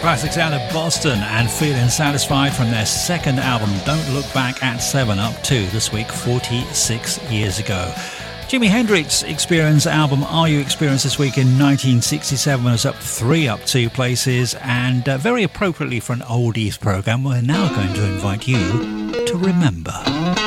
classics out of Boston and Feeling Satisfied from their second album, Don't Look Back at 7 Up 2, this week 46 years ago. Jimi Hendrix Experience album Are You Experience this week in 1967 was up 3 up 2 places, and very appropriately for an oldies programme, we're now going to invite you to remember.